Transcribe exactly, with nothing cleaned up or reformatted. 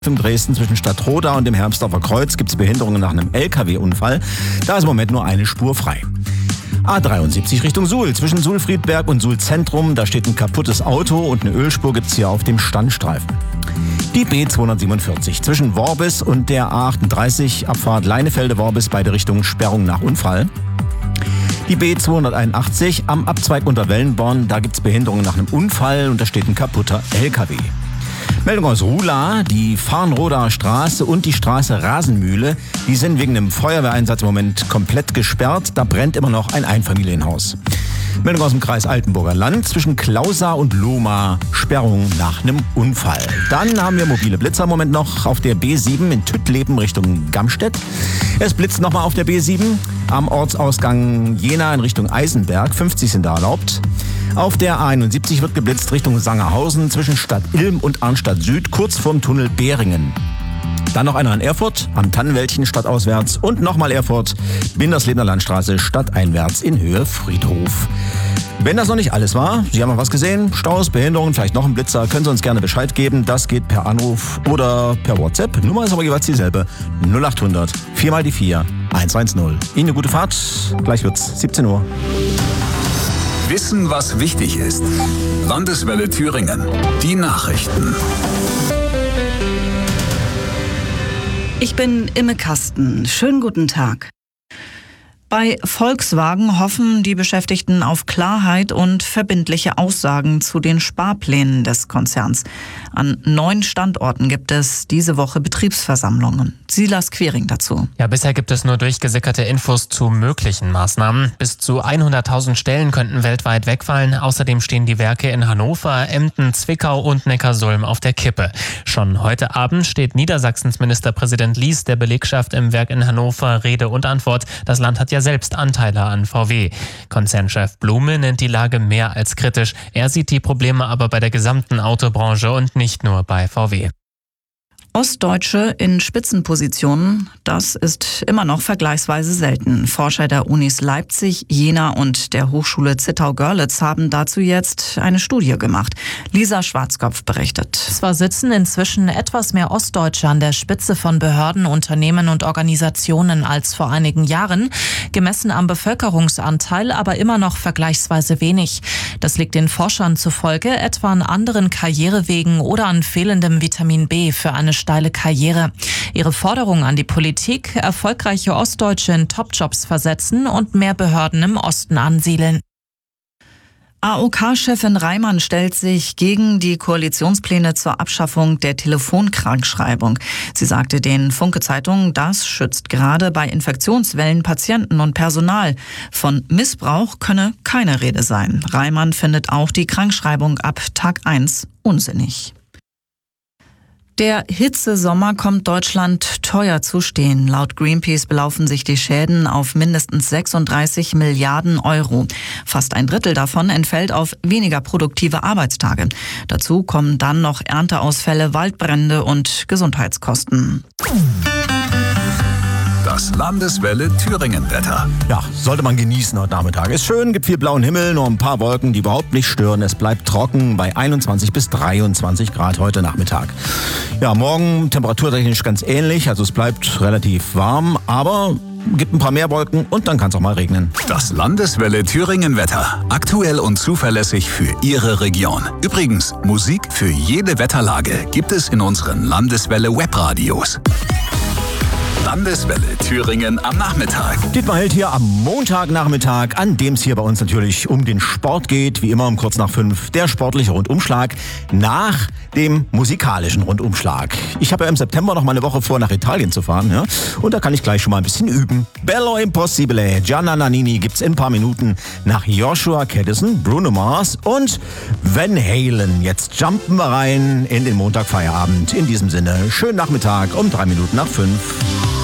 In Dresden zwischen Stadtroda und dem Hermsdorfer Kreuz gibt es Behinderungen nach einem L K W-Unfall. Da ist im Moment nur eine Spur frei. A dreiundsiebzig Richtung Suhl, zwischen Suhl-Friedberg und Suhl-Zentrum. Da steht ein kaputtes Auto und eine Ölspur gibt es hier auf dem Standstreifen. Die B zweihundertsiebenundvierzig zwischen Worbis und der A achtunddreißig, Abfahrt Leinefelde-Worbis, beide Richtungen Sperrung nach Unfall. Die B zweihunderteinundachtzig am Abzweig unter Wellenborn, da gibt es Behinderungen nach einem Unfall und da steht ein kaputter L K W. Meldung aus Ruhla, die Farnroder Straße und die Straße Rasenmühle, die sind wegen einem Feuerwehreinsatz im Moment komplett gesperrt. Da brennt immer noch ein Einfamilienhaus. Meldung aus dem Kreis Altenburger Land, zwischen Klausa und Lohmar, Sperrung nach einem Unfall. Dann haben wir mobile Blitzer im Moment noch auf der B sieben in Tüttleben Richtung Gamstedt. Es blitzt nochmal auf der B sieben am Ortsausgang Jena in Richtung Eisenberg, fünfzig sind da erlaubt. Auf der A einundsiebzig wird geblitzt Richtung Sangerhausen zwischen Stadt Ilm und Arnstadt Süd, kurz vorm Tunnel Beringen. Dann noch einer in Erfurt, am Tannenwäldchen stadtauswärts und nochmal Erfurt, Binderslebener Landstraße stadteinwärts in Höhe Friedhof. Wenn das noch nicht alles war, Sie haben noch was gesehen, Staus, Behinderungen, vielleicht noch ein Blitzer, können Sie uns gerne Bescheid geben. Das geht per Anruf oder per WhatsApp. Nummer ist aber jeweils dieselbe, null achthundert, vier mal die vier, eins eins null. Ihnen eine gute Fahrt, gleich wird's siebzehn Uhr. Wissen, was wichtig ist. Landeswelle Thüringen. Die Nachrichten. Ich bin Imme Kasten. Schönen guten Tag. Bei Volkswagen hoffen die Beschäftigten auf Klarheit und verbindliche Aussagen zu den Sparplänen des Konzerns. An neun Standorten gibt es diese Woche Betriebsversammlungen. Silas Quiring dazu. Ja, bisher gibt es nur durchgesickerte Infos zu möglichen Maßnahmen. Bis zu hunderttausend Stellen könnten weltweit wegfallen. Außerdem stehen die Werke in Hannover, Emden, Zwickau und Neckarsulm auf der Kippe. Schon heute Abend steht Niedersachsens Ministerpräsident Lies der Belegschaft im Werk in Hannover Rede und Antwort. Das Land hat ja selbst Anteile an V W. Konzernchef Blume nennt die Lage mehr als kritisch. Er sieht die Probleme aber bei der gesamten Autobranche und nicht nur bei V W. Ostdeutsche in Spitzenpositionen, das ist immer noch vergleichsweise selten. Forscher der Unis Leipzig, Jena und der Hochschule Zittau-Görlitz haben dazu jetzt eine Studie gemacht. Lisa Schwarzkopf berichtet. Zwar sitzen inzwischen etwas mehr Ostdeutsche an der Spitze von Behörden, Unternehmen und Organisationen als vor einigen Jahren, gemessen am Bevölkerungsanteil aber immer noch vergleichsweise wenig. Das liegt den Forschern zufolge etwa an anderen Karrierewegen oder an fehlendem Vitamin B für eine steile Karriere. Ihre Forderung an die Politik: erfolgreiche Ostdeutsche in Topjobs versetzen und mehr Behörden im Osten ansiedeln. A O K-Chefin Reimann stellt sich gegen die Koalitionspläne zur Abschaffung der Telefonkrankschreibung. Sie sagte den Funke-Zeitungen, das schützt gerade bei Infektionswellen Patienten und Personal. Von Missbrauch könne keine Rede sein. Reimann findet auch die Krankschreibung ab Tag eins unsinnig. Der Hitzesommer kommt Deutschland teuer zu stehen. Laut Greenpeace belaufen sich die Schäden auf mindestens sechsunddreißig Milliarden Euro. Fast ein Drittel davon entfällt auf weniger produktive Arbeitstage. Dazu kommen dann noch Ernteausfälle, Waldbrände und Gesundheitskosten. Das Landeswelle Thüringen-Wetter. Ja, sollte man genießen heute Nachmittag. Ist schön, gibt viel blauen Himmel, nur ein paar Wolken, die überhaupt nicht stören. Es bleibt trocken bei einundzwanzig bis dreiundzwanzig Grad heute Nachmittag. Ja, morgen temperaturtechnisch ganz ähnlich, also es bleibt relativ warm, aber gibt ein paar mehr Wolken und dann kann es auch mal regnen. Das Landeswelle Thüringen-Wetter. Aktuell und zuverlässig für Ihre Region. Übrigens, Musik für jede Wetterlage gibt es in unseren Landeswelle Webradios. Landeswelle Thüringen am Nachmittag. Dietmar Held hier am Montagnachmittag, an dem es hier bei uns natürlich um den Sport geht. Wie immer um kurz nach fünf der sportliche Rundumschlag nach dem musikalischen Rundumschlag. Ich habe ja im September noch mal eine Woche vor, nach Italien zu fahren. Ja? Und da kann ich gleich schon mal ein bisschen üben. Bello Impossibile, Gianna Nannini gibt's in ein paar Minuten nach Joshua Caddison, Bruno Mars und Van Halen. Jetzt jumpen wir rein in den Montagfeierabend. In diesem Sinne, schönen Nachmittag um drei Minuten nach fünf.